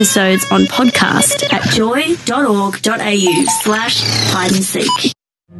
Episodes on podcast at joy.org.au/hide-and-seek.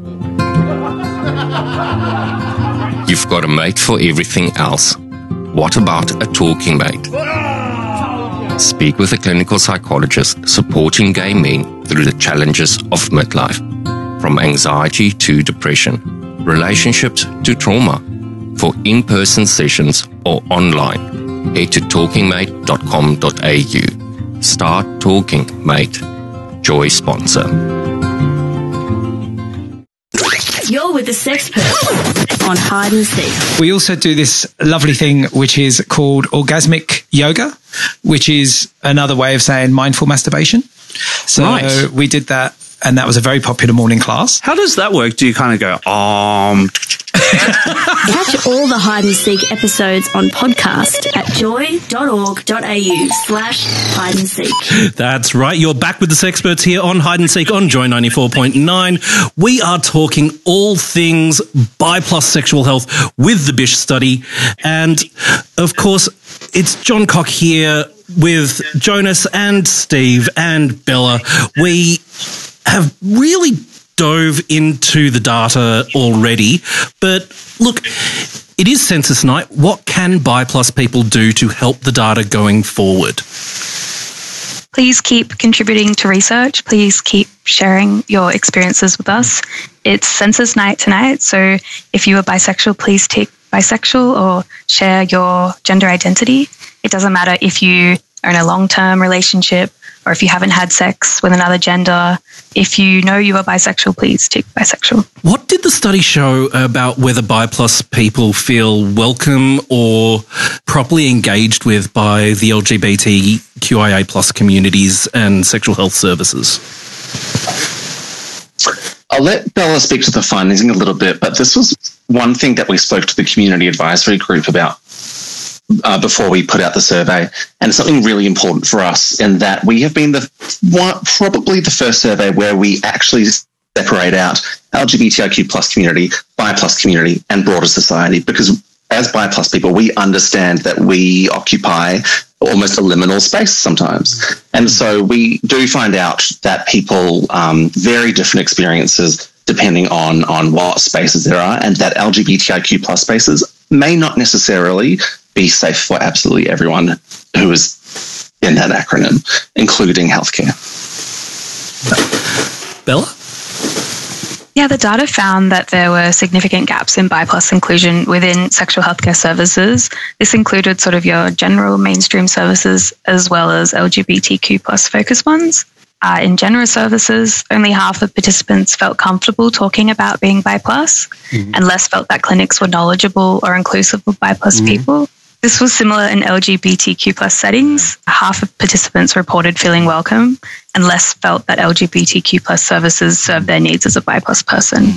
You've got a mate for everything else. What about a talking mate? Speak with a clinical psychologist supporting gay men through the challenges of midlife, from anxiety to depression, relationships to trauma. For in-person sessions or online, head to talkingmate.com.au. Start Talking Mate. Joy sponsor. You're with the Sexpert on Hide and Seek. We also do this lovely thing which is called orgasmic yoga, which is another way of saying mindful masturbation. So Right. we did that, and that was a very popular morning class. How does that work? Do you kind of go, Catch all the Hide and Seek episodes on podcast at joy.org.au/hide-and-seek. That's right. You're back with the Sexperts here on Hide and Seek on Joy 94.9. We are talking all things bi+ sexual health with the Bish study. And of course, it's John Cock here with Jonas and Steve and Bella. We have really dove into the data already, but look, it is census night. What can bi+ people do to help the data going forward? Please keep contributing to research. Please keep sharing your experiences with us. It's census night tonight, so if you are bisexual, please tick bisexual or share your gender identity. It doesn't matter if you are in a long-term relationship or if you haven't had sex with another gender. If you know you are bisexual, please tick bisexual. What did the study show about whether bi+ people feel welcome or properly engaged with by the LGBTQIA+ communities and sexual health services? I'll let Bella speak to the findings in a little bit, but this was one thing that we spoke to the community advisory group about before we put out the survey, and something really important for us in that we have been probably the first survey where we actually separate out LGBTIQ+ community, bi+ community, and broader society, because as bi+ people, we understand that we occupy almost a liminal space sometimes. And so we do find out that people very different experiences depending on what spaces there are, and that LGBTIQ+ spaces may not necessarily be safe for absolutely everyone who is in that acronym, including healthcare. Bella? Yeah, the data found that there were significant gaps in bi+ inclusion within sexual healthcare services. This included sort of your general mainstream services as well as LGBTQ+ focused ones. In general services, only half of participants felt comfortable talking about being bi+, and less felt that clinics were knowledgeable or inclusive of bi+ people. This was similar in LGBTQ+ settings. Half of participants reported feeling welcome, and less felt that LGBTQ+ services served their needs as a bi+ person.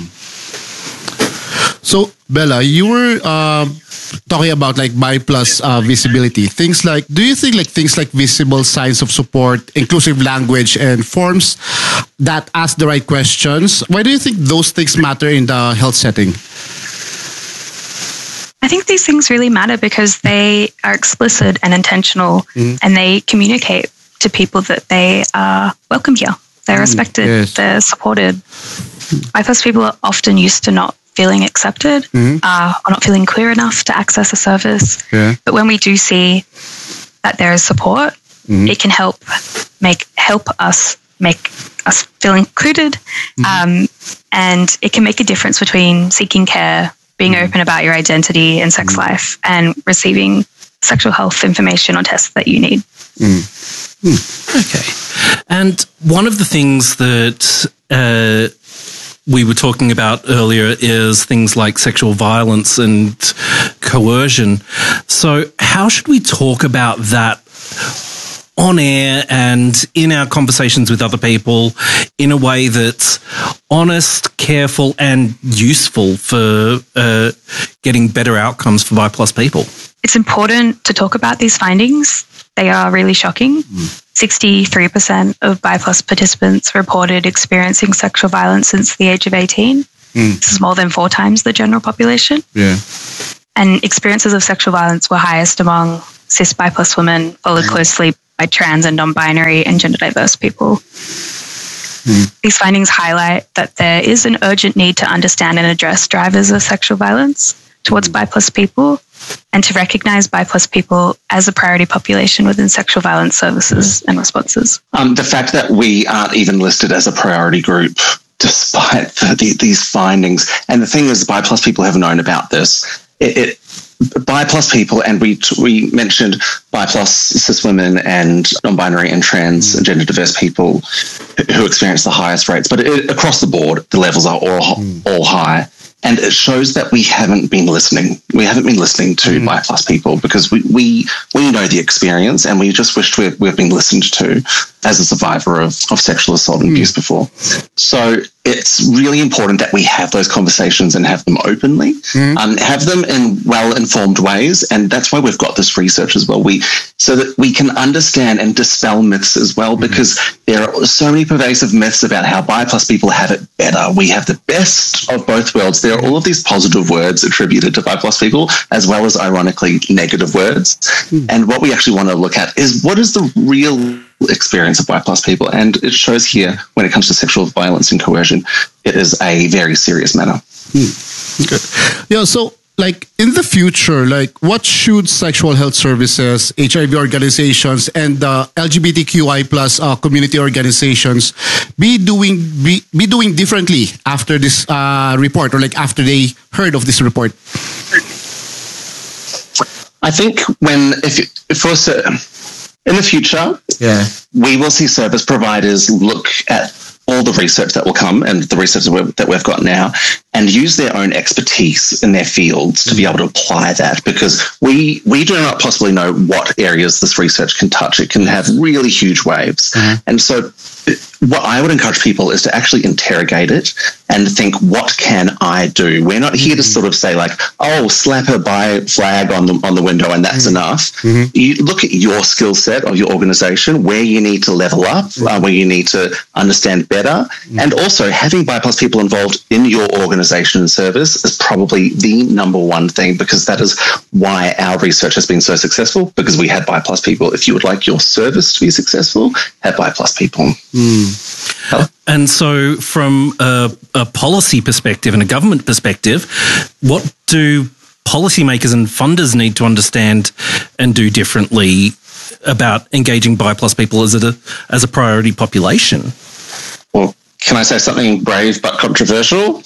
So, Bella, you were talking about like bi+ visibility. Things like, do you think like things like visible signs of support, inclusive language, and forms that ask the right questions, why do you think those things matter in the health setting? I think these things really matter because they are explicit and intentional, and they communicate to people that they are welcome here. They're respected, they're supported. Bi+ people are often used to not feeling accepted or not feeling queer enough to access a service. But when we do see that there is support, it can help us feel included, and it can make a difference between seeking care, being open about your identity and sex life, and receiving sexual health information or tests that you need. Okay. And one of the things that we were talking about earlier is things like sexual violence and coercion. So how should we talk about that on air and in our conversations with other people in a way that's honest, careful, and useful for getting better outcomes for bi+ people? It's important to talk about these findings. They are really shocking. 63% of bi+ participants reported experiencing sexual violence since the age of 18. This is more than 4 times the general population. And experiences of sexual violence were highest among cis bi+ women, followed closely by trans and non-binary and gender diverse people. These findings highlight that there is an urgent need to understand and address drivers of sexual violence towards BI+ people, and to recognise BI+ people as a priority population within sexual violence services and responses. The fact that we aren't even listed as a priority group, despite these findings, and the thing is, BI+ people have known about this. BI+ people, and we mentioned BI+ cis women and non-binary and trans and gender diverse people who experience the highest rates, but across the board, the levels are all high. And it shows that we haven't been listening. We haven't been listening to BI+ people because we know the experience, and we just wished we've been listened to as a survivor of sexual assault and abuse before. So it's really important that we have those conversations and have them openly, have them in well-informed ways. And that's why we've got this research as well. So that we can understand and dispel myths as well, because there are so many pervasive myths about how BI+ people have it better. We have the best of both worlds. There are all of these positive words attributed to BI+ people, as well as ironically negative words. And what we actually want to look at is what is the real experience of BI+ people, and it shows here when it comes to sexual violence and coercion, it is a very serious matter. Okay. Yeah, so like in the future, like what should sexual health services, HIV organizations, and LGBTQI+ community organizations be doing differently after this report, or like after they heard of this report? I think in the future, we will see service providers look at all the research that will come and the research that we've got now, and use their own expertise in their fields to be able to apply that, because we do not possibly know what areas this research can touch. It can have really huge waves. And so what I would encourage people is to actually interrogate it and think, what can I do? We're not here to sort of say like, oh, slap a BI flag on the window and that's enough. You look at your skill set of your organization, where you need to level up, where you need to understand better. And also having BI+ people involved in your organization and service is probably the number one thing, because that is why our research has been so successful, because we had BI+ people. If you would like your service to be successful, have BI+ people. And so from a policy perspective and a government perspective, what do policymakers and funders need to understand and do differently about engaging BI+ people as a priority population? Well, can I say something brave but controversial?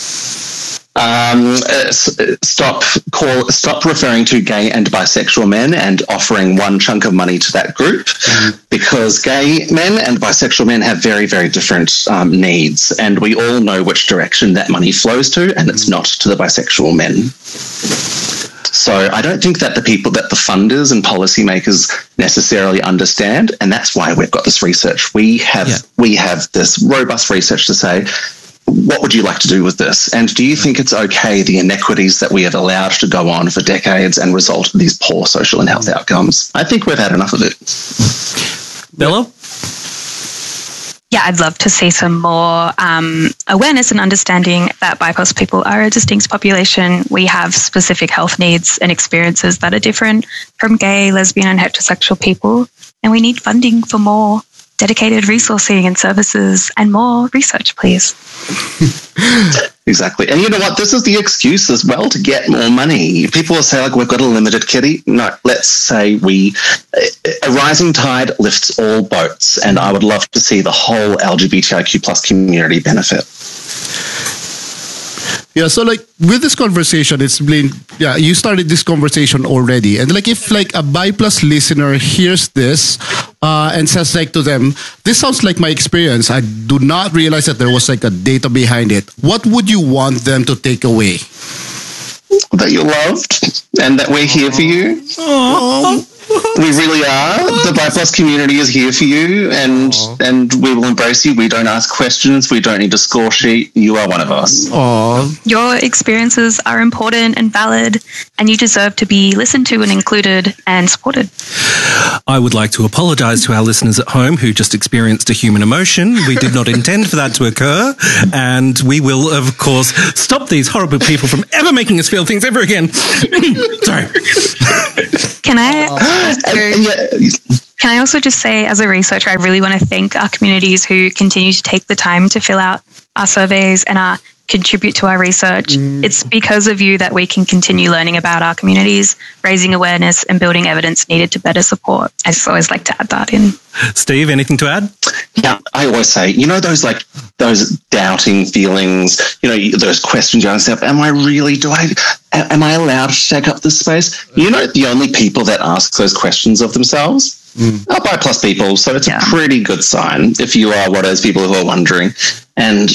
Stop referring to gay and bisexual men and offering one chunk of money to that group, because gay men and bisexual men have very, very different needs, and we all know which direction that money flows to, and it's not to the bisexual men. So I don't think that the funders and policymakers necessarily understand, and that's why we've got this research. We have this robust research to say, what would you like to do with this? And do you think it's okay, the inequities that we have allowed to go on for decades and result in these poor social and health outcomes? I think we've had enough of it. Bella? Yeah, I'd love to see some more awareness and understanding that BIPOC people are a distinct population. We have specific health needs and experiences that are different from gay, lesbian, and heterosexual people. And we need funding for more dedicated resourcing and services and more research, please. Exactly. And you know what? This is the excuse as well to get more money. People will say, like, we've got a limited kitty. No, let's say a rising tide lifts all boats. And I would love to see the whole LGBTIQ plus community benefit. Yeah, so like with this conversation, it's been, you started this conversation already. And like if like a BI+ listener hears this and says like to them, this sounds like my experience, I do not realize that there was like a data behind it. What would you want them to take away? That you're loved and that we're here for you. We really are. The BI+ community is here for you, and we will embrace you. We don't ask questions. We don't need a score sheet. You are one of us. Your experiences are important and valid, and you deserve to be listened to and included and supported. I would like to apologise to our listeners at home who just experienced a human emotion. We did not intend for that to occur, and we will, of course, stop these horrible people from ever making us feel things ever again. Sorry. Can I also just say, as a researcher, I really want to thank our communities who continue to take the time to fill out our surveys and contribute to our research. It's because of you that we can continue learning about our communities, raising awareness and building evidence needed to better support. I just always like to add that in. Steve, anything to add? Yeah, I always say, those doubting feelings, those questions you ask yourself, am I allowed to take up this space? The only people that ask those questions of themselves are BIPLUS people. So it's a pretty good sign if you are one of those people who are wondering. And,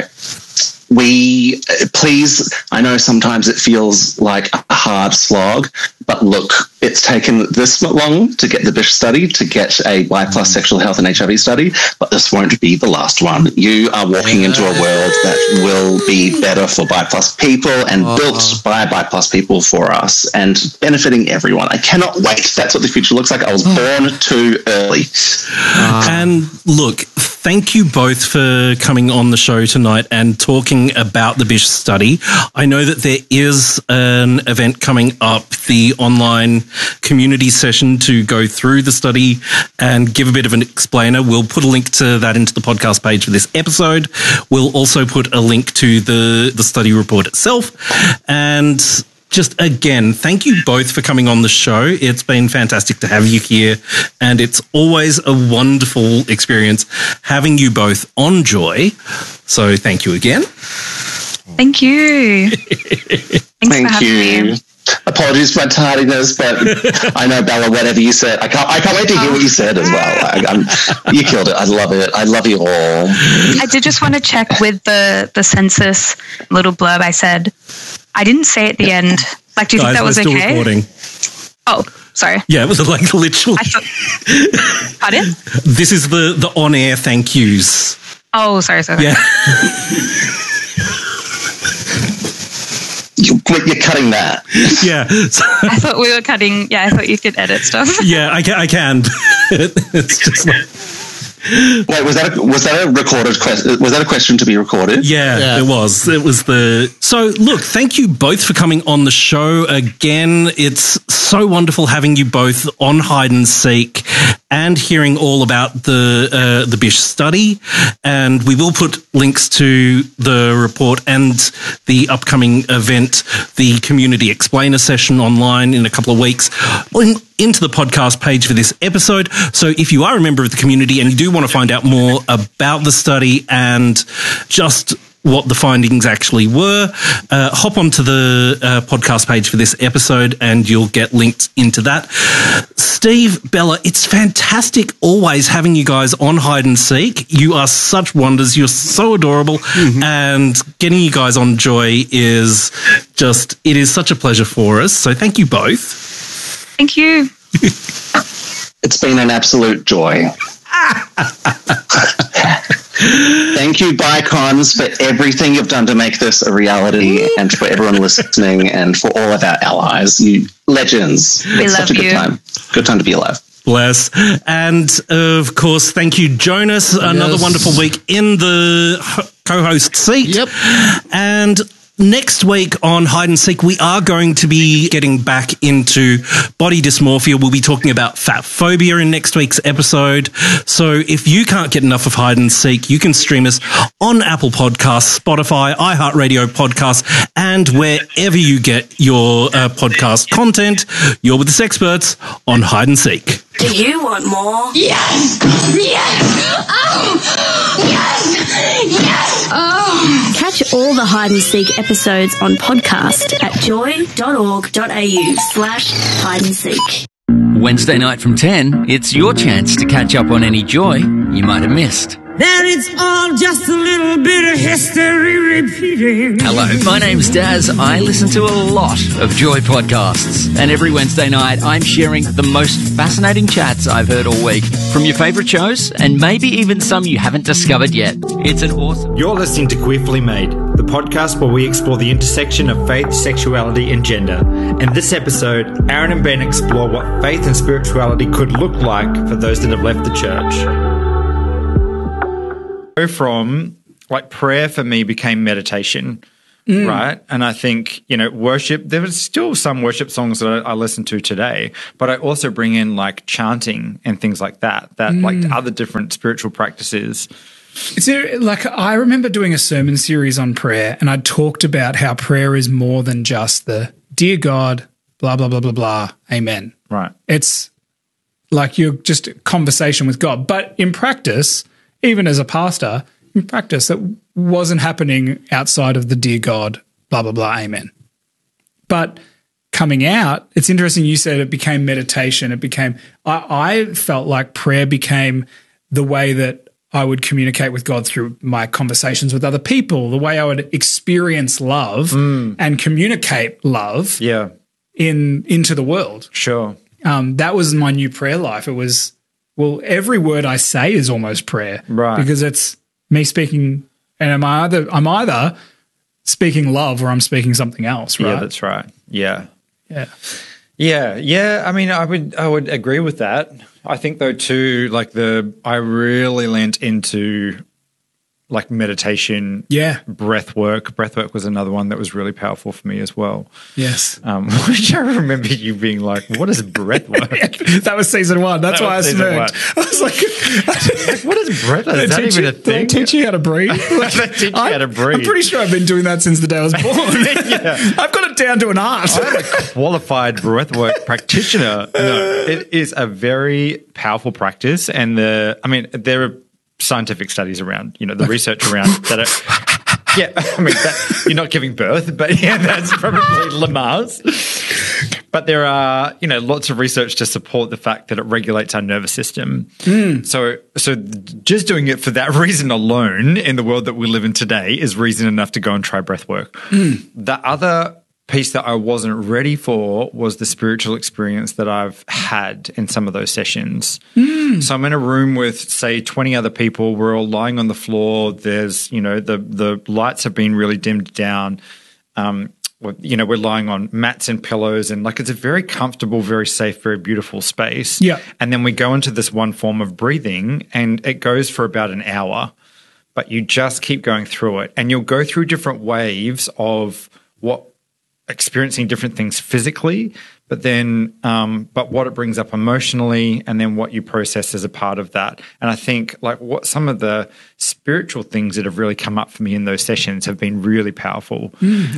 please, I know sometimes it feels like a hard slog, but look, it's taken this long to get the BISH study, to get a BIPLUS sexual health and HIV study, but this won't be the last one. You are walking into a world that will be better for BIPLUS people and built by BIPLUS people for us and benefiting everyone. I cannot wait. That's what the future looks like. I was born too early. And look, thank you both for coming on the show tonight and talking about the BISH study. I know that there is an event coming up, the online community session to go through the study and give a bit of an explainer. We'll put a link to that into the podcast page for this episode. We'll also put a link to the study report itself. And just again, thank you both for coming on the show. It's been fantastic to have you here, and it's always a wonderful experience having you both on Joy. So thank you again. Thank you. Thanks for having me. Apologies for my tardiness, but I know, Bella, whatever you said, I can't wait to hear what you said as well. You killed it. I love it. I love you all. I did just want to check with the census little blurb I said. I didn't say at the end. Like, do you think that was okay? Still recording. Oh, sorry. Yeah, it was like literally. Pardon? This is the on-air thank yous. Oh, sorry. Yeah. You're cutting that. Yeah. I thought we were cutting. Yeah, I thought you could edit stuff. Yeah, I can. It's just like. Wait, was that a recorded question? Was that a question to be recorded? Yeah, it was. It was So, look, thank you both for coming on the show again. It's so wonderful having you both on Hide and Seek and hearing all about the BISH study. And we will put links to the report and the upcoming event, the Community Explainer session online in a couple of weeks, into the podcast page for this episode. So if you are a member of the community and you do want to find out more about the study and just what the findings actually were, hop onto the podcast page for this episode and you'll get linked into that. Steve, Bella, it's fantastic always having you guys on Hide and Seek. You are such wonders. You're so adorable. And getting you guys on Joy is it is such a pleasure for us. So thank you both. Thank you. It's been an absolute joy. Thank you, BICONs, for everything you've done to make this a reality, and for everyone listening, and for all of our allies. You legends. It's such a good time. Good time to be alive. Bless. And, of course, thank you, Jonas. Another wonderful week in the co-host seat. Yep. And next week on Hide and Seek, we are going to be getting back into body dysmorphia. We'll be talking about fat phobia in next week's episode. So if you can't get enough of Hide and Seek, you can stream us on Apple Podcasts, Spotify, iHeartRadio Podcasts, and wherever you get your podcast content. You're with the Sexperts on Hide and Seek. Do you want more? Yes! Yes! Oh! Yes! Yes! Oh! Catch all the Hide and Seek episodes on podcast at joy.org.au/hide and seek. Wednesday night from 10, it's your chance to catch up on any joy you might have missed. That it's all just a little bit of history repeating. Hello, my name's Daz. I listen to a lot of Joy podcasts. And every Wednesday night, I'm sharing the most fascinating chats I've heard all week from your favourite shows and maybe even some you haven't discovered yet. It's an awesome... You're listening to Queerfully Made, the podcast where we explore the intersection of faith, sexuality and gender. In this episode, Aaron and Ben explore what faith and spirituality could look like for those that have left the church. From like prayer for me became meditation. right? And I think, worship, there was still some worship songs that I listen to today, but I also bring in like chanting and things like that like other different spiritual practices. I remember doing a sermon series on prayer, and I talked about how prayer is more than just the dear God, blah, blah, blah, blah, blah, amen. Right. It's like you're just a conversation with God. But in practice, even as a pastor, in practice, it wasn't happening outside of the dear God, blah, blah, blah, amen. But coming out, it's interesting you said it became meditation. It became, I felt like prayer became the way that I would communicate with God through my conversations with other people, the way I would experience love and communicate love into the world. Sure. That was my new prayer life. It was, every word I say is almost prayer. Right. Because it's me speaking, and I'm either speaking love or I'm speaking something else, right? Yeah, that's right. Yeah. Yeah. Yeah. Yeah. I mean, I would agree with that. I think though too, like I really leant into like meditation. Yeah. Breath work. Breath work was another one that was really powerful for me as well. Yes. Which I remember you being like, what is breath work? That was season 1. That's why I smirked. I was like, what is breath work? Is that even a thing? They teach you how to breathe. They teach you how to breathe. I'm pretty sure I've been doing that since the day I was born. I've got it down to an art. I'm a qualified breathwork practitioner. No, it is a very powerful practice, and there are scientific studies around, the research around that. You're not giving birth, but that's probably Lamar's. But there are, lots of research to support the fact that it regulates our nervous system. So just doing it for that reason alone in the world that we live in today is reason enough to go and try breath work. The other piece that I wasn't ready for was the spiritual experience that I've had in some of those sessions. So I'm in a room with, say, 20 other people. We're all lying on the floor. There's, the lights have been really dimmed down. We're lying on mats and pillows, and like it's a very comfortable, very safe, very beautiful space. Yeah. And then we go into this one form of breathing, and it goes for about an hour, but you just keep going through it, and you'll go through different waves of experiencing different things physically, but then but what it brings up emotionally, and then what you process as a part of that. And I think like what some of the spiritual things that have really come up for me in those sessions have been really powerful.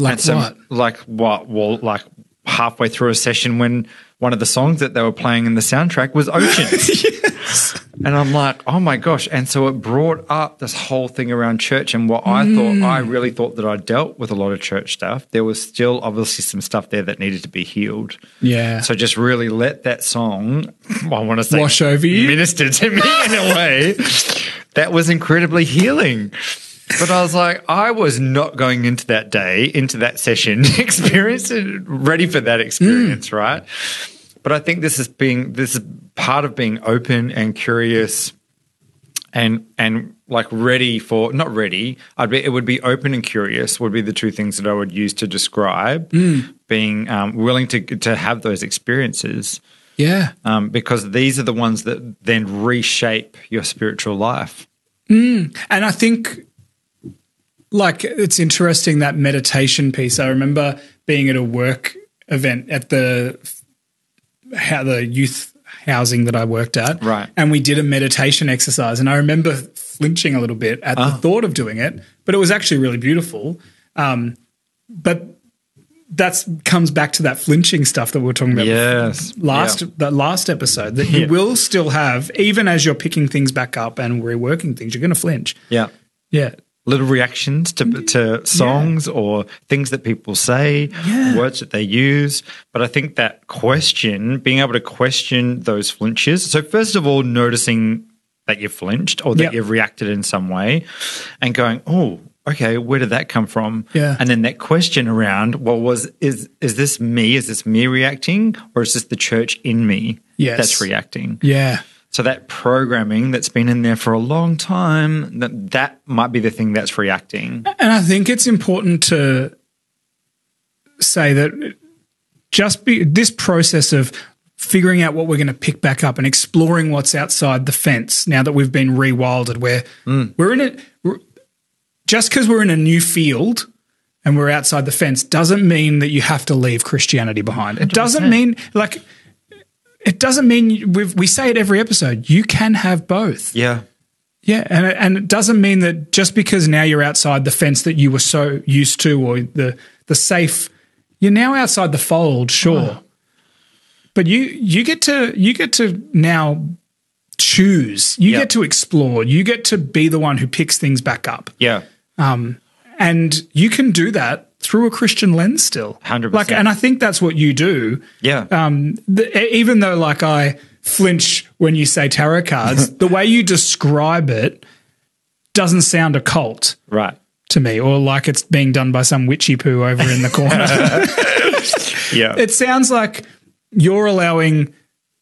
Like halfway through a session when one of the songs that they were playing in the soundtrack was Oceans. Yes. And I'm like, oh my gosh. And so it brought up this whole thing around church and what I really thought that I dealt with a lot of church stuff. There was still obviously some stuff there that needed to be healed. Yeah. So just really let that song, I want to say, wash over you, minister to me in a way that was incredibly healing. But I was like, I was not going into that day, into that session, ready for that experience, right? But I think this is part of being open and curious and like ready for, not ready, it would be open and curious would be the two things that I would use to describe being willing to have those experiences. Yeah. Because these are the ones that then reshape your spiritual life. And I think, like, it's interesting, that meditation piece. I remember being at a work event at the youth housing that I worked at. Right. And we did a meditation exercise. And I remember flinching a little bit at the thought of doing it, but it was actually really beautiful. But that comes back to that flinching stuff that we were talking about that last episode, that you will still have, even as you're picking things back up and reworking things, you're going to flinch. Yeah. Yeah. Little reactions to songs or things that people say, words that they use. But I think that being able to question those flinches. So first of all, noticing that you flinched or that you've reacted in some way and going, oh, okay, where did that come from? Yeah. And then that question around, is this me? Is this me reacting, or is this the church in me that's reacting? Yeah. So that programming that's been in there for a long time, that might be the thing that's reacting. And I think it's important to say that this process of figuring out what we're going to pick back up and exploring what's outside the fence now that we've been rewilded, where we're in it, just because we're in a new field and we're outside the fence doesn't mean that you have to leave Christianity behind. It doesn't mean we say it every episode. You can have both. Yeah. Yeah, and it doesn't mean that just because now you're outside the fence that you were so used to, or the safe, you're now outside the fold, sure. Oh. But you get to now choose. You get to explore. You get to be the one who picks things back up. Yeah. And you can do that through a Christian lens still. 100%. And I think that's what you do. Yeah. Even though I flinch when you say tarot cards, the way you describe it doesn't sound occult. Right. To me, or like it's being done by some witchy poo over in the corner. Yeah. It sounds like you're allowing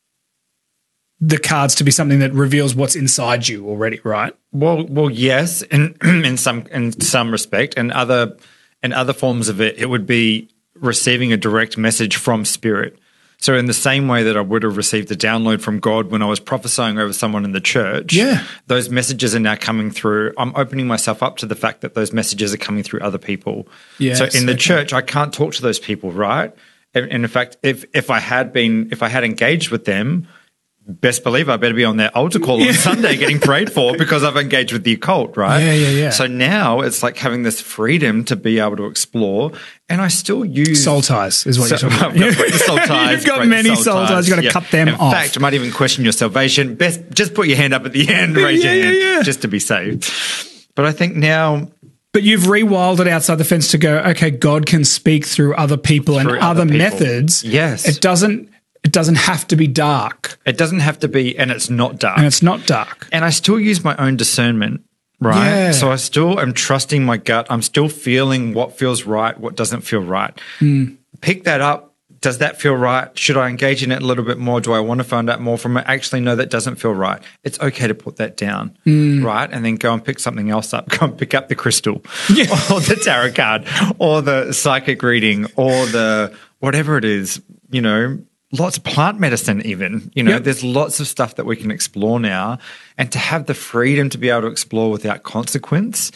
the cards to be something that reveals what's inside you already, right? Well, yes, in some respect, and other forms of it, it would be receiving a direct message from Spirit. So in the same way that I would have received a download from God when I was prophesying over someone in the church, those messages are now coming through. I'm opening myself up to the fact that those messages are coming through other people. Yes, so in the church, I can't talk to those people, right? And in fact, if I had engaged with them, best believe I better be on their altar call on Sunday getting prayed for because I've engaged with the occult, right? Yeah. So now it's like having this freedom to be able to explore, and I still use soul ties is what you're talking about. I've got soul ties. You've got many soul ties. You've got to cut them off. In fact, I might even question your salvation. Best just put your hand up at the end, raise your hand, just to be safe. But I think now. But you've rewilded outside the fence to go, okay, God can speak through other people and other methods. Yes. It doesn't have to be dark. It doesn't have to be, and it's not dark. And it's not dark. And I still use my own discernment, right? Yeah. So I still am trusting my gut. I'm still feeling what feels right, what doesn't feel right. Pick that up. Does that feel right? Should I engage in it a little bit more? Do I want to find out more from it? Actually, no, that doesn't feel right. It's okay to put that down, right? And then go and pick something else up. Go and pick up the crystal or the tarot card or the psychic reading or the whatever it is, lots of plant medicine even, there's lots of stuff that we can explore now. And to have the freedom to be able to explore without consequence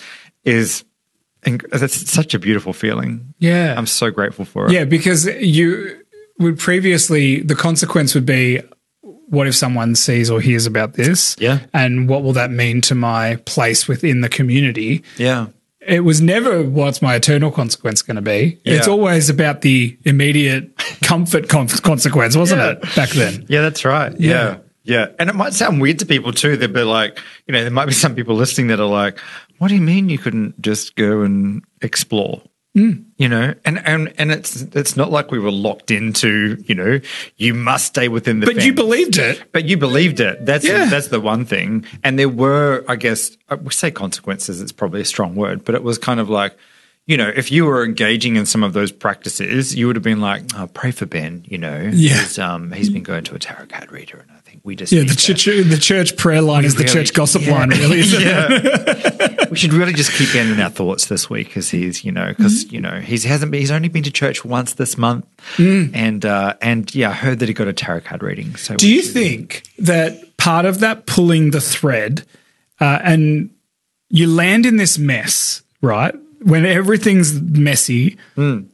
that's such a beautiful feeling. Yeah. I'm so grateful for it. Yeah, because you would previously, the consequence would be, what if someone sees or hears about this? Yeah. And what will that mean to my place within the community? Yeah. It was never what's my eternal consequence going to be. Yeah. It's always about the immediate comfort consequence, wasn't it, back then? Yeah, that's right. Yeah. And it might sound weird to people too. They'd be like, there might be some people listening that are like, what do you mean you couldn't just go and explore? And it's not like we were locked into, you must stay within the fence. But you believed it. That's the one thing. And there were, I guess, we say consequences, it's probably a strong word, but it was kind of like, if you were engaging in some of those practices, you would have been like, pray for Ben, he's been going to a tarot card reader, and I think we just the church prayer line is the church gossip line, really. Isn't it? We should really just keep Ben in our thoughts this week because he's, he's only been to church once this month, and I heard that he got a tarot card reading. So, do you think that part of that pulling the thread, and you land in this mess, right? When everything's messy, you're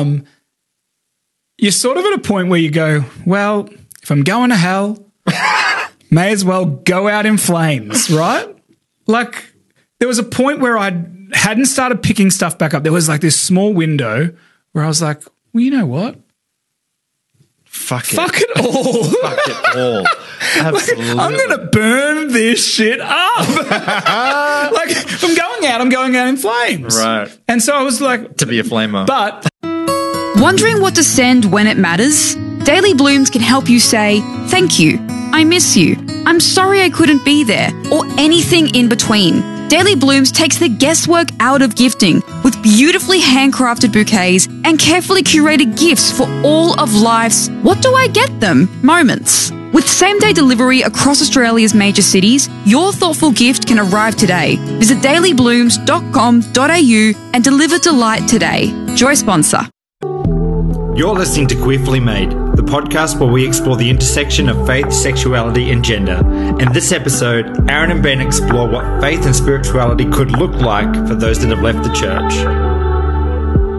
sort of at a point where you go, well, if I'm going to hell, may as well go out in flames, right? Like, there was a point where I hadn't started picking stuff back up. There was like this small window where I was like, well, you know what? Fuck it all. Fuck it all. Absolutely. Like, I'm going to burn this shit up. Like, if I'm going out in flames. Right. And so I was like, to be a flamer. But wondering what to send when it matters? Daily Blooms can help you say, thank you, I miss you, I'm sorry I couldn't be there, or anything in between. Daily Blooms takes the guesswork out of gifting with beautifully handcrafted bouquets and carefully curated gifts for all of life's what do I get them moments. With same-day delivery across Australia's major cities, your thoughtful gift can arrive today. Visit dailyblooms.com.au and deliver delight today. Joy sponsor. You're listening to Queerfully Made, the podcast where we explore the intersection of faith, sexuality, and gender. In this episode, Aaron and Ben explore what faith and spirituality could look like for those that have left the church.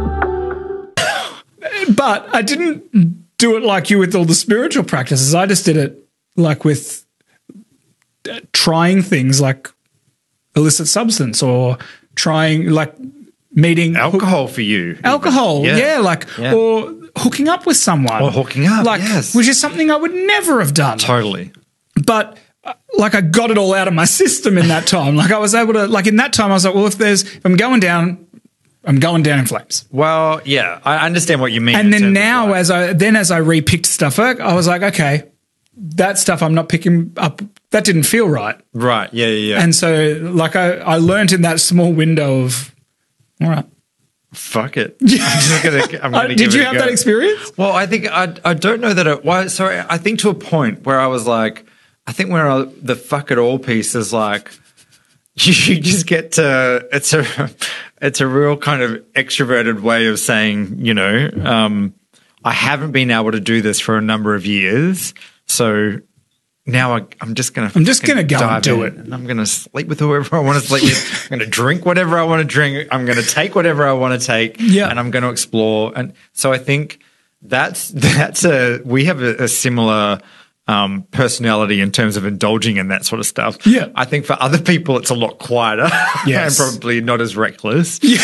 But I didn't do it like you with all the spiritual practices. I just did it like with trying things like illicit substance or trying like meeting alcohol for you. Alcohol, or hooking up with someone. Or hooking up, like, yes. Which is something I would never have done. Totally. But like I got it all out of my system in that time. Like I was able to, like in that time I was like, well, if I'm going down in flames. Well, yeah, I understand what you mean. And then now as I repicked stuff up, I was like, okay, that stuff I'm not picking up, that didn't feel right. Right, yeah. And so like I learned in that small window of, all right. Fuck it. I'm gonna Did you have that experience? Well, I think I don't know that I think to a point where I was like, I think the fuck it all piece is like, you just get to, it's a real kind of extroverted way of saying, you know, I haven't been able to do this for a number of years. So now I'm just going to go and do it. And I'm going to sleep with whoever I want to sleep with. I'm going to drink whatever I want to drink. I'm going to take whatever I want to take. Yeah. And I'm going to explore. And so I think we have a similar personality in terms of indulging in that sort of stuff. Yeah. I think for other people it's a lot quieter yes. and probably not as reckless. Yeah.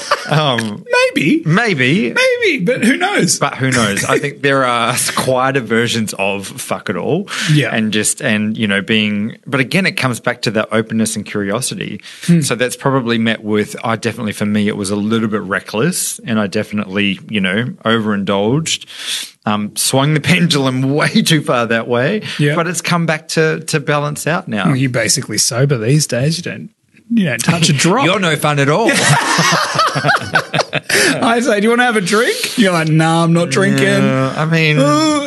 Maybe, but who knows? I think there are quieter versions of fuck it all. Yeah. And you know, but again, it comes back to that openness and curiosity. So that's probably met with, definitely for me, it was a little bit reckless and I definitely, you know, overindulged. Swung the pendulum way too far that way, but it's come back to balance out now. Well, you're basically sober these days. You don't touch a drop. You're no fun at all. I say, do you want to have a drink? You're like, no, I'm not drinking. I mean,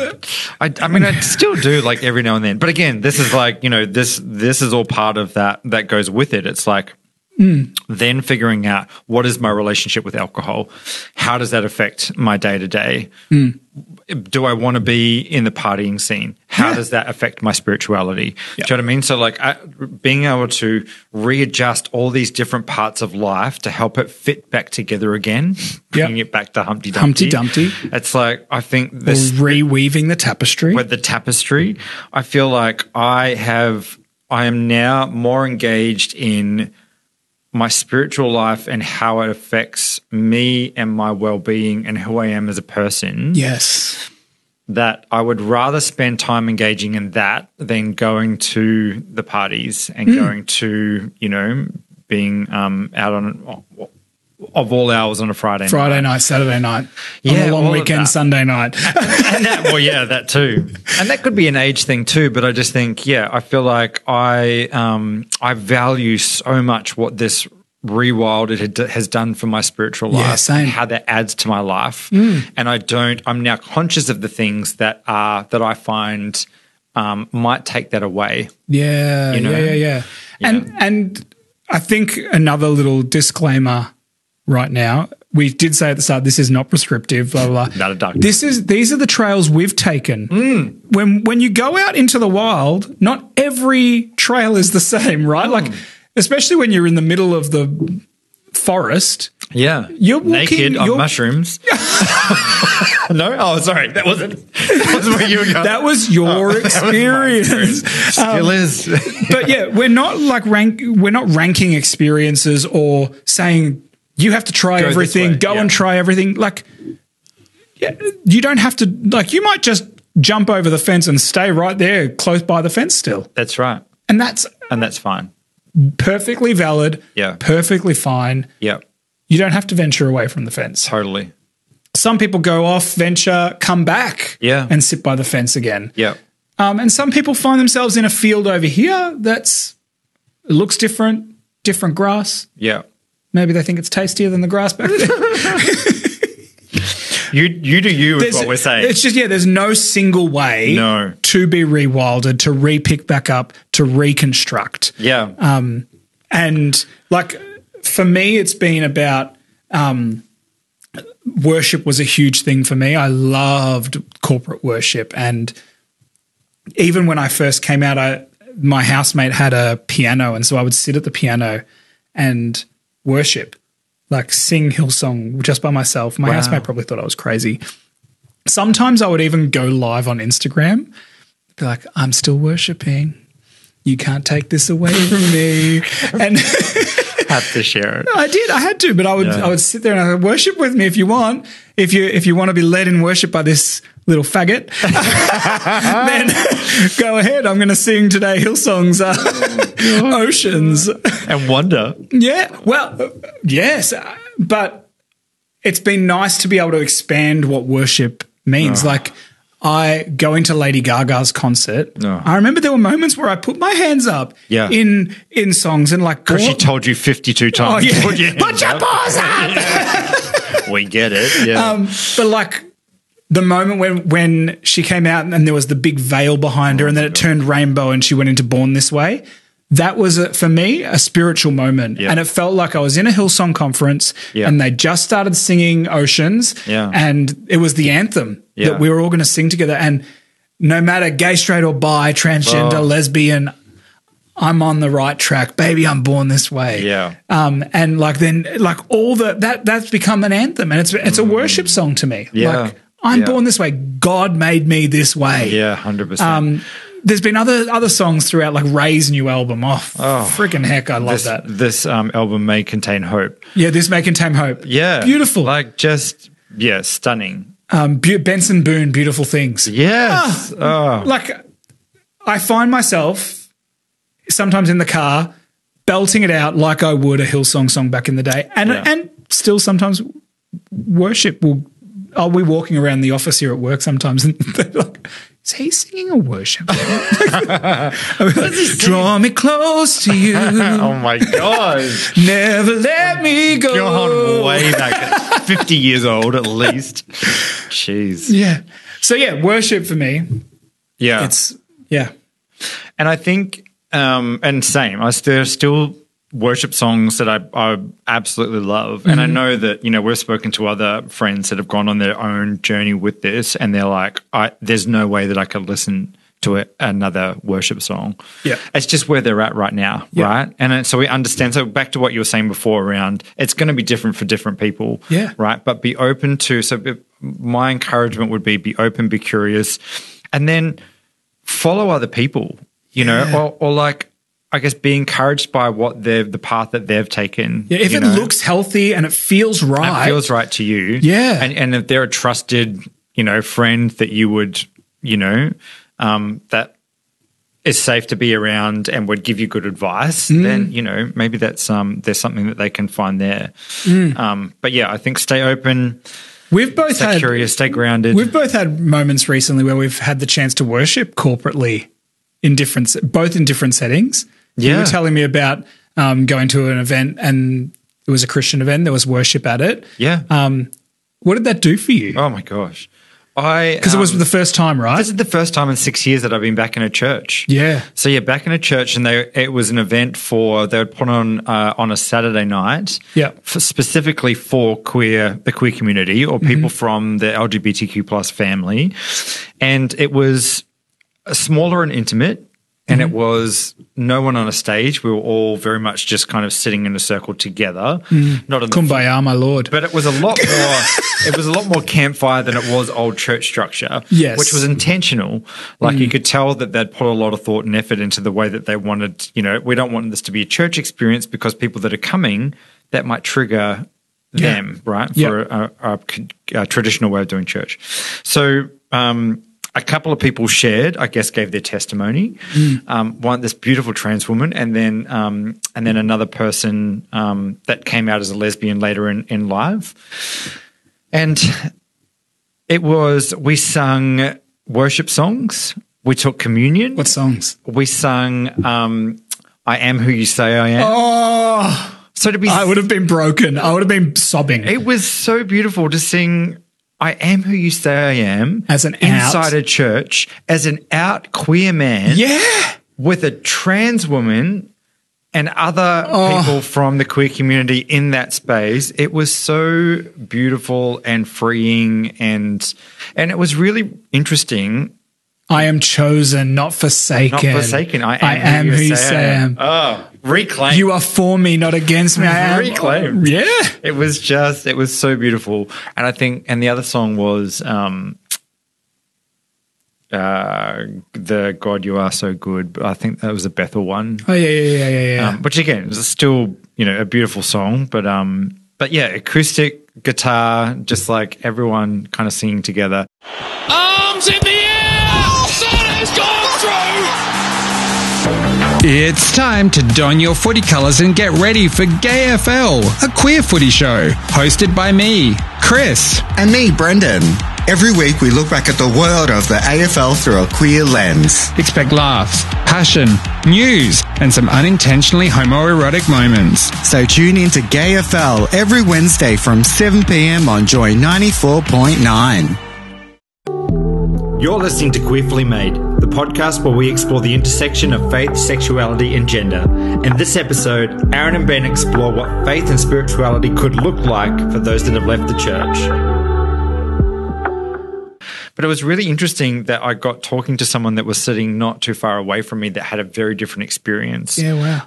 I still do like every now and then. But again, this is like, you know, this is all part of that goes with it. It's like, then figuring out what is my relationship with alcohol? How does that affect my day-to-day? Do I want to be in the partying scene? How does that affect my spirituality? Do you know what I mean? So like being able to readjust all these different parts of life to help it fit back together again, bringing it back to Humpty Dumpty. It's like, I think this... reweaving the tapestry. With the tapestry, I feel like I am now more engaged in my spiritual life and how it affects me and my well-being and who I am as a person. Yes. That I would rather spend time engaging in that than going to the parties and going to, you know, being out on of all hours on a Friday night, Saturday night, on a long weekend, Sunday night. And that too. And that could be an age thing too, but I just think, I feel like I value so much what this Rewilded has done for my spiritual life, same. how that adds to my life. And I'm now conscious of the things that I find might take that away. Yeah, you know? yeah. And I think another little disclaimer right now, we did say at the start, this is not prescriptive, blah, blah, blah. Not a doctor. These are the trails we've taken. When you go out into the wild, not every trail is the same, right? Like, especially when you're in the middle of the forest. Yeah. You're walking, naked on mushrooms. No? Oh, sorry. That wasn't where you were going. That was your experience. Still is. But yeah, we're not ranking experiences or saying you have to try everything, go and try everything. Like, you don't have to, like, you might just jump over the fence and stay right there close by the fence still. That's right. And that's fine. Perfectly valid. Yeah. Perfectly fine. Yeah. You don't have to venture away from the fence. Totally. Some people go off, venture, come back and sit by the fence again. Yeah. And some people find themselves in a field over here it looks different grass. Yeah. Maybe they think it's tastier than the grass back there. You do you is what we're saying. It's just, there's no single way to be rewilded, to re-pick back up, to reconstruct. Yeah. And like for me, it's been about worship was a huge thing for me. I loved corporate worship. And even when I first came out, my housemate had a piano. And so I would sit at the piano and worship, like sing Hillsong just by myself. My housemate probably thought I was crazy. sometimes I would even go live on Instagram, be like, I'm still worshiping. You can't take this away from me. And have to share it. I did. I had to, but I would sit there and I would worship with me if you want. If you want to be led in worship by this little faggot, then go ahead. I'm going to sing today Hillsong's Oceans and Wonder. Yeah. Well, yes, but it's been nice to be able to expand what worship means. Like, I going to Lady Gaga's concert. I remember there were moments where I put my hands up in songs and like, because she told you 52 times. Oh, yeah. Put your paws up. We get it. Yeah. But like the moment when she came out and there was the big veil behind her and then it turned rainbow and she went into Born This Way. That was, for me, a spiritual moment. And it felt like I was in a Hillsong conference and they just started singing Oceans and it was the anthem that we were all going to sing together. And no matter gay, straight or bi, transgender, lesbian, I'm on the right track. Baby, I'm born this way. Yeah. And like then like all that's become an anthem and it's a worship song to me. Yeah. Like, I'm born this way. God made me this way. Yeah, 100%. There's been other songs throughout, like Ray's new album. Oh, freaking heck, I love that. This album may contain hope. Yeah, this may contain hope. Yeah. Beautiful. Like just, stunning. Benson Boone, Beautiful Things. Yes. Like, I find myself sometimes in the car belting it out like I would a Hillsong song back in the day. And still sometimes worship I'll be walking around the office here at work sometimes and they're like, is he singing a worship? Draw me close to you. Oh my gosh. Never let me go. Gone way back. 50 years old at least. Jeez. Yeah. So worship for me. Yeah. And I think, and same, there's still worship songs that I absolutely love. And I know that, we've spoken to other friends that have gone on their own journey with this and they're like, there's no way that I could listen to another worship song. Yeah. It's just where they're at right now, right? And so we understand. So back to what you were saying before around, it's going to be different for different people, right? But be open to, my encouragement would be open, be curious, and then follow other people, or like, I guess be encouraged by what the path that they've taken. Yeah, if it looks healthy and it feels right. It feels right to you. Yeah. And if they're a trusted, friend that you would, that is safe to be around and would give you good advice, then, maybe that's there's something that they can find there. But yeah, I think stay open. We've both stay curious, stay grounded. We've both had moments recently where we've had the chance to worship corporately both in different settings. Yeah. You were telling me about going to an event and it was a Christian event. There was worship at it. Yeah. What did that do for you? Oh, my gosh. Because it was the first time, right? This is the first time in 6 years that I've been back in a church. Yeah. So, back in a church and it was an event they would put on a Saturday night specifically for the queer community or people from the LGBTQ plus family. And it was smaller and intimate. And it was no one on a stage. We were all very much just kind of sitting in a circle together. Not in Kumbaya, my lord. But it was a lot more. It was a lot more campfire than it was old church structure. Yes, which was intentional. Like you could tell that they'd put a lot of thought and effort into the way that they wanted. We don't want this to be a church experience because people that are coming that might trigger them, right? For a traditional way of doing church. So. A couple of people shared, I guess, gave their testimony. This beautiful trans woman, and then another person that came out as a lesbian later in life. And we sung worship songs. We took communion. What songs? We sung "I Am Who You Say I Am." Oh, so I would have been broken. I would have been sobbing. It was so beautiful to sing. I am who you say I am. As an inside a church, as an out queer man. Yeah. With a trans woman and other people from the queer community in that space. It was so beautiful and freeing and it was really interesting. I am chosen, not forsaken. Not forsaken. I am who you say I am. Oh, reclaimed. You are for me, not against me. I am. Reclaimed. Yeah. It was so beautiful. And I think, and the other song was the God You Are So Good, but I think that was a Bethel one. Oh yeah. Which again is still a beautiful song, but yeah, acoustic guitar, just like everyone kind of singing together. Arms in the air! Santa's gone through! It's time to don your footy colours and get ready for GayFL, a queer footy show, hosted by me, Chris. And me, Brendan. Every week we look back at the world of the AFL through a queer lens. Expect laughs, passion, news, and some unintentionally homoerotic moments. So tune in to GayFL every Wednesday from 7 p.m. on Joy 94.9. You're listening to Queerfully Made, the podcast where we explore the intersection of faith, sexuality, and gender. In this episode, Aaron and Ben explore what faith and spirituality could look like for those that have left the church. But it was really interesting that I got talking to someone that was sitting not too far away from me that had a very different experience. Yeah, wow.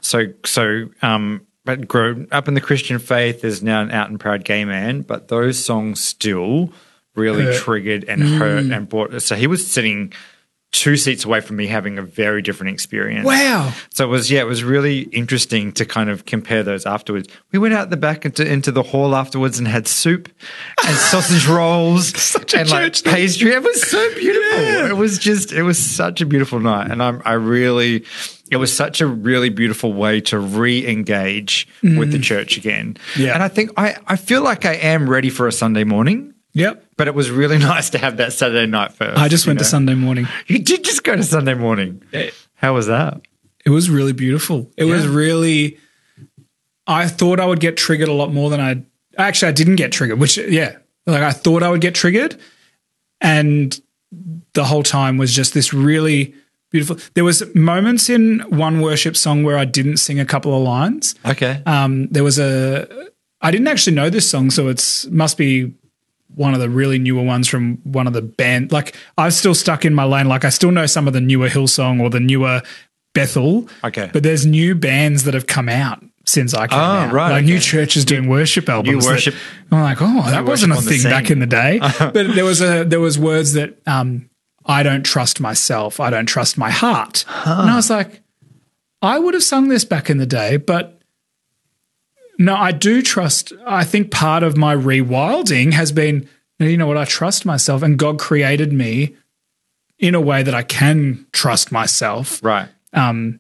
But grown up in the Christian faith, is now an out and proud gay man, but those songs still really triggered and hurt and brought. So he was sitting 2 seats away from me having a very different experience. Wow. So it was really interesting to kind of compare those afterwards. We went out the back into the hall afterwards and had soup and sausage rolls and like pastry. It was so beautiful. Yeah. It was such a beautiful night. And it was such a really beautiful way to re-engage with the church again. Yeah. And I think I feel like I am ready for a Sunday morning. Yep. But it was really nice to have that Saturday night first. I just went to Sunday morning. You did just go to Sunday morning. How was that? It was really beautiful. It was really, I thought I would get triggered a lot more than I didn't get triggered, I thought I would get triggered. And the whole time was just this really beautiful. There was moments in one worship song where I didn't sing a couple of lines. Okay. I didn't actually know this song, so must be one of the really newer ones from one of the band. Like, I'm still stuck in my lane. Like, I still know some of the newer Hillsong or the newer Bethel. Okay. But there's new bands that have come out since I came out. Right. Like, new churches doing worship albums. New worship. I'm like, that wasn't a thing back in the day. But there was words that I don't trust myself. I don't trust my heart. And I was like, I would have sung this back in the day, but no, I do trust. I think part of my rewilding has been, you know what, I trust myself, and God created me in a way that I can trust myself. Right. And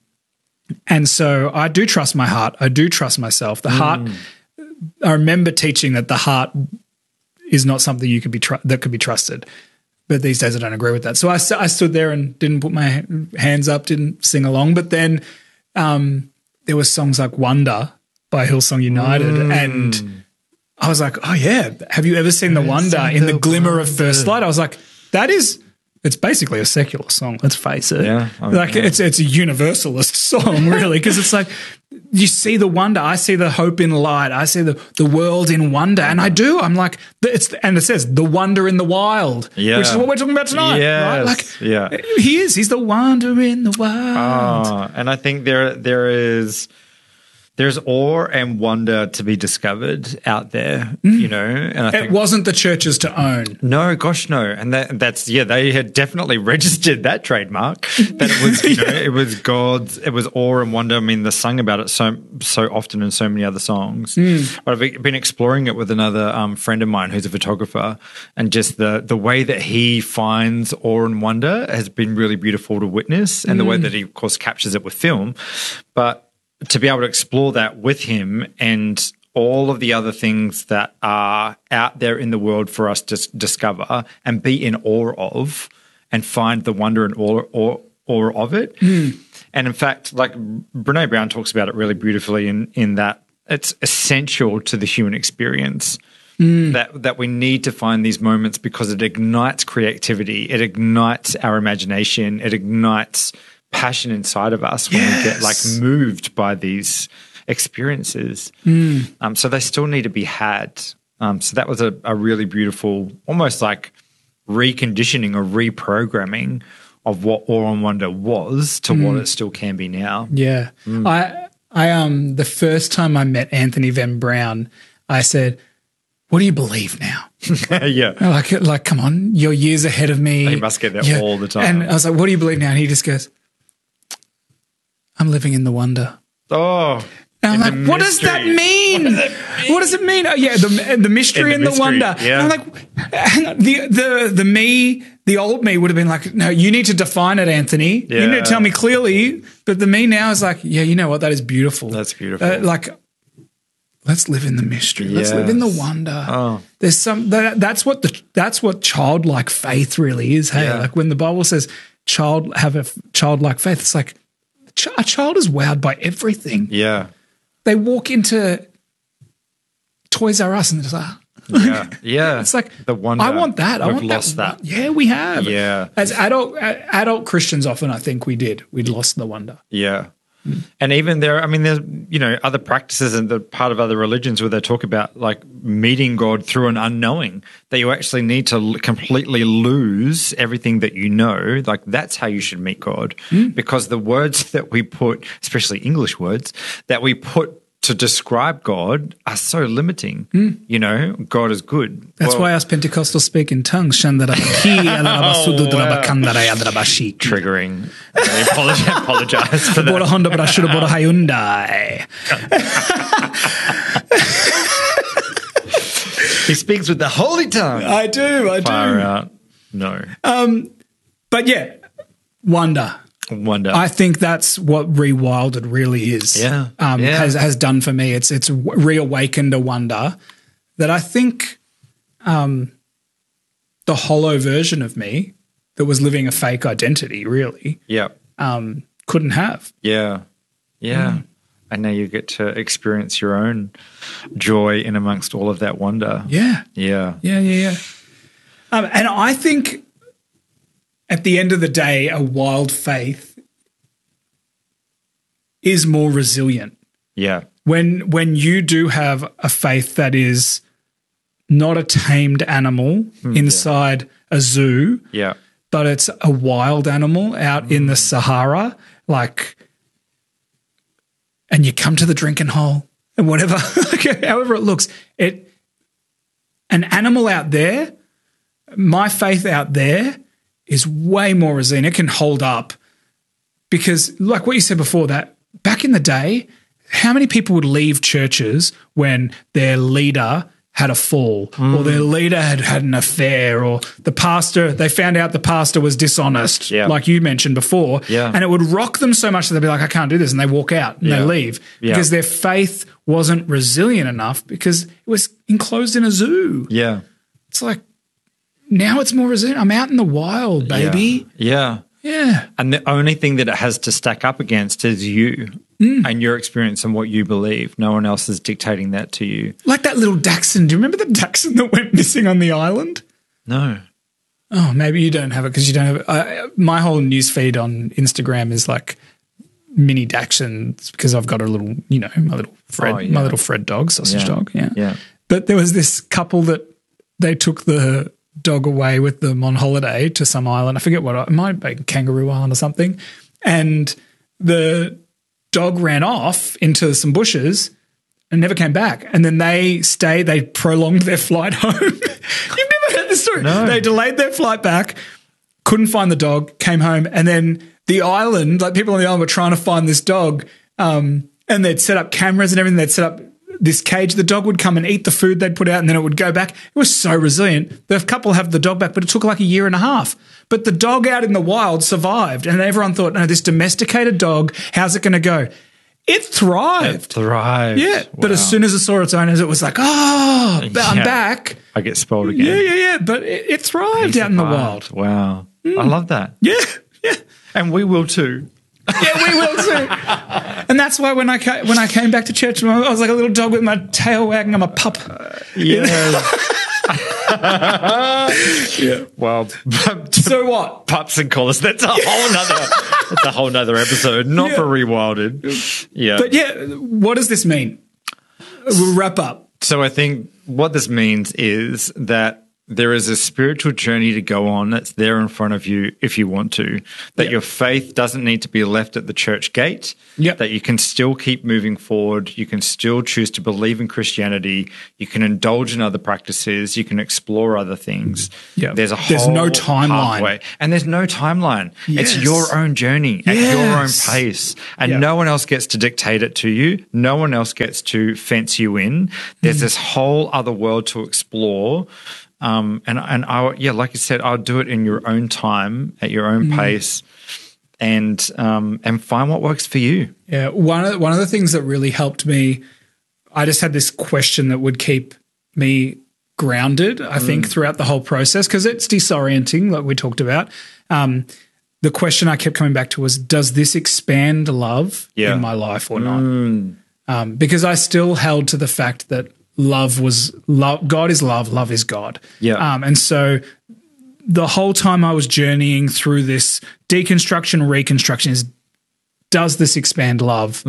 so I do trust my heart. I do trust myself. The heart, I remember teaching that the heart is not something that could be trusted. But these days I don't agree with that. So I stood there and didn't put my hands up, didn't sing along. But then there was songs like Wonder by Hillsong United, and I was like, oh yeah, have you ever seen The Wonder in the glimmer of first light? I was like, it's basically a secular song, let's face it. Yeah. It's a universalist song, really, because it's like, you see the wonder, I see the hope in light, I see the world in wonder, and I do. I'm like, and it says the wonder in the wild, which is what we're talking about tonight. Yes. Right? Like, he's the wonder in the wild. And I think there's awe and wonder to be discovered out there, and I think it wasn't the churches to own. No, gosh, no. And they had definitely registered that trademark, that it was, it was God's, it was awe and wonder. I mean, they sung about it so often in so many other songs. But I've been exploring it with another friend of mine who's a photographer, and just the way that he finds awe and wonder has been really beautiful to witness, and the way that he, of course, captures it with film. But to be able to explore that with him and all of the other things that are out there in the world for us to discover and be in awe of, and find the wonder and awe of it. And in fact, like Brene Brown talks about it really beautifully in that it's essential to the human experience that we need to find these moments, because it ignites creativity, it ignites our imagination, it ignites passion inside of us when we get like moved by these experiences. So they still need to be had. So that was a really beautiful, almost like reconditioning or reprogramming of what awe and wonder was to what it still can be now. Yeah. I the first time I met Anthony Van Brown, I said, what do you believe now? Yeah. Like, come on, you're years ahead of me. He must get that all the time. And I was like, what do you believe now? And he just goes, I'm living in the wonder. Oh. And I'm like, what does that mean? What does it mean? Oh, yeah, the mystery and the wonder. Yeah. And I'm like, hang on, the old me would have been like, no, you need to define it, Anthony. Yeah. You need to tell me clearly. But the me now is like, yeah, you know what? That is beautiful. That's beautiful. Like, let's live in the mystery. Let's live in the wonder. Oh. There's that's what childlike faith really is. Hey, like when the Bible says have a childlike faith, it's like a child is wowed by everything. Yeah. They walk into Toys R Us and they're just like, yeah. It's like the wonder. I want that. I We've want lost that. Yeah, we have. Yeah. As adult Christians, often I think we'd lost the wonder. Yeah. And even there's other practices and the part of other religions where they talk about like meeting God through an unknowing, that you actually need to completely lose everything that you know. Like that's how you should meet God, because the words that we put, especially English words that we put to describe God are so limiting. You know, God is good. That's why us Pentecostals speak in tongues. Triggering. I apologize for that. Bought a Honda, but I should have bought a Hyundai. He speaks with the holy tongue. I do. Far out. No. But yeah, wonder. I think that's what Rewilded really is. Yeah. Has done for me. It's reawakened a wonder that I think the hollow version of me that was living a fake identity really couldn't have. Yeah. Yeah. And now you get to experience your own joy in amongst all of that wonder. Yeah. Yeah. Yeah. And I think at the end of the day, a wild faith is more resilient. Yeah. When you do have a faith that is not a tamed animal inside a zoo, but it's a wild animal out in the Sahara, and you come to the drinking hole and whatever, however it looks, an animal out there, my faith out there is way more resilient. It can hold up because, like what you said before, that back in the day, how many people would leave churches when their leader had a fall or their leader had an affair or they found out the pastor was dishonest, like you mentioned before, and it would rock them so much that they'd be like, I can't do this, and they walk out and they leave because their faith wasn't resilient enough because it was enclosed in a zoo. Yeah. It's like, now it's more resilient. I'm out in the wild, baby. Yeah. And the only thing that it has to stack up against is you and your experience and what you believe. No one else is dictating that to you. Like that little dachshund. Do you remember the dachshund that went missing on the island? No. Oh, maybe you don't have it because you don't have it. My whole news feed on Instagram is like mini dachshunds because I've got a little, my little Fred dog, sausage dog. Yeah. But there was this couple that they took the dog away with them on holiday to some island. I forget what, it might be Kangaroo Island or something. And the dog ran off into some bushes and never came back. And then they prolonged their flight home. You've never heard this story? No. They delayed their flight back, couldn't find the dog, came home, and then the island, like people on the island were trying to find this dog, and they'd set up cameras and everything. They'd set up this cage. The dog would come and eat the food they'd put out and then it would go back. It was so resilient. The couple have the dog back, but it took like a year and a half. But the dog out in the wild survived and everyone thought, no, this domesticated dog, how's it going to go? It thrived. Yeah. Wow. But as soon as it saw its owners, it was like, I'm back. I get spoiled again. Yeah. But it thrived out in the wild. Wow. I love that. Yeah. And we will too. Yeah, we will too. And that's why when I came back to church, I was like a little dog with my tail wagging. I'm a pup. Well, so what? Pups and collars. That's a whole nother episode. Not for Rewilded. Yeah. But what does this mean? We'll wrap up. So I think what this means is that there is a spiritual journey to go on that's there in front of you if you want to, that your faith doesn't need to be left at the church gate, that you can still keep moving forward, you can still choose to believe in Christianity, you can indulge in other practices, you can explore other things. There's no timeline. pathway, and there's no timeline. Yes. It's your own journey at your own pace, and no one else gets to dictate it to you. No one else gets to fence you in. There's this whole other world to explore. And I, like you said, I'll do it in your own time, at your own pace, and find what works for you. Yeah, one of the things that really helped me, I just had this question that would keep me grounded, I think, throughout the whole process, because it's disorienting, like we talked about. The question I kept coming back to was, does this expand love in my life or not? Because I still held to the fact that love was love. God is love. Love is God. And so the whole time I was journeying through this deconstruction, reconstruction is, does this expand love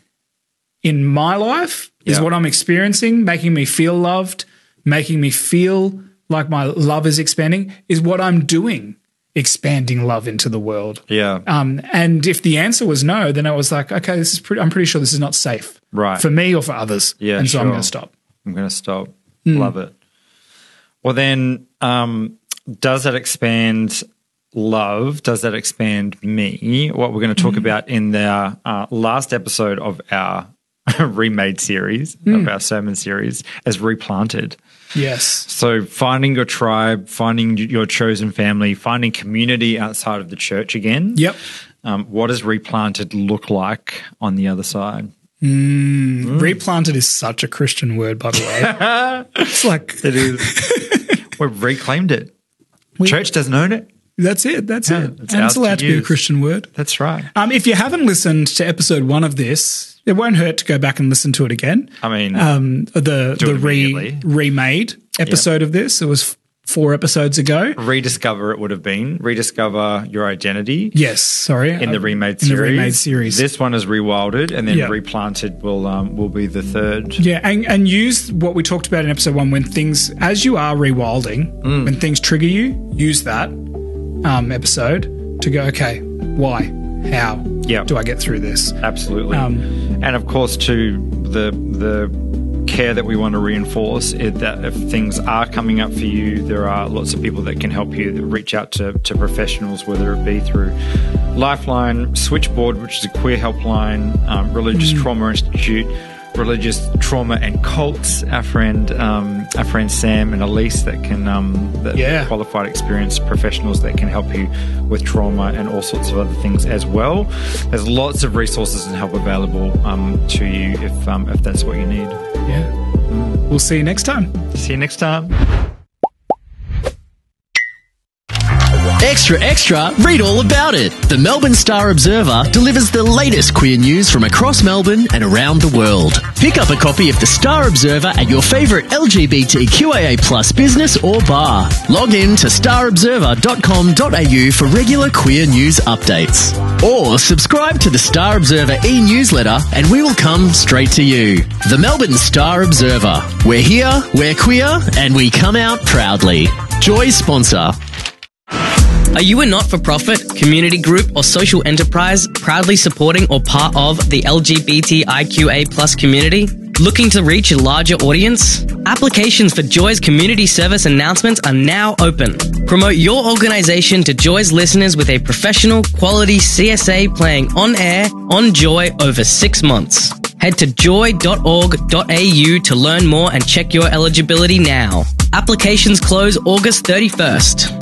in my life? Is what I'm experiencing making me feel loved, making me feel like my love is expanding? Is what I'm doing expanding love into the world? And if the answer was no, then I was like, okay, I'm pretty sure this is not safe for me or for others. And so I'm going to stop. I'm going to stop. Love it. Well, then, does that expand love? Does that expand me? What we're going to talk about in the last episode of our remade series, of our sermon series, as replanted. Yes. So finding your tribe, finding your chosen family, finding community outside of the church again. What does replanted look like on the other side? Replanted is such a Christian word, by the way. It's like it is. We've reclaimed it. Church doesn't own it. That's it. That's it. And it's allowed to be a Christian word. That's right. If you haven't listened to episode 1 of this, it won't hurt to go back and listen to it again. I mean, the remade episode of this. It was 4 episodes ago. Rediscover it would have been. Rediscover your identity. Yes, sorry. In the remade series. In the remade series. This one is rewilded, and then replanted will be the third. Yeah, and use what we talked about in episode 1 when things, as you are rewilding, when things trigger you, use that episode to go, okay, why? How do I get through this? Absolutely. And of course, too, the care that we want to reinforce is that if things are coming up for you, there are lots of people that can help you, that reach out to professionals, whether it be through Lifeline, Switchboard, which is a queer helpline, Religious Trauma Institute, Religious Trauma and Cults, our friend Sam and Elise that can qualified, experienced professionals that can help you with trauma and all sorts of other things as well. There's lots of resources and help available to you if that's what you need. We'll see you next time. See you next time. Extra, extra, read all about it. The Melbourne Star Observer delivers the latest queer news from across Melbourne and around the world. Pick up a copy of the Star Observer at your favourite LGBTQIA+ business or bar. Log in to starobserver.com.au for regular queer news updates. Or subscribe to the Star Observer e-newsletter and we will come straight to you. The Melbourne Star Observer. We're here, we're queer, and we come out proudly. Joy sponsor. Are you a not-for-profit, community group or social enterprise proudly supporting or part of the LGBTIQA+ community? Looking to reach a larger audience? Applications for Joy's community service announcements are now open. Promote your organisation to Joy's listeners with a professional, quality CSA playing on air on Joy over 6 months. Head to joy.org.au to learn more and check your eligibility now. Applications close August 31st.